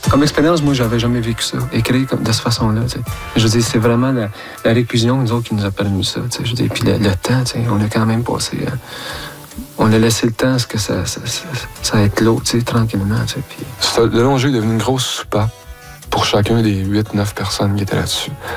Comme expérience, moi, j'avais jamais vécu ça. Écrire de cette façon-là, tu sais. Je veux dire, c'est vraiment la réclusion, nous autres, qui nous a permis ça, tu sais. Je veux dire, puis le temps, tu sais, on a quand même passé... on a laissé le temps à ce que ça éclose, tu sais, tranquillement, tu sais. Puis... Le long jeu est devenu une grosse soupape pour chacun des 8-9 personnes qui étaient là-dessus.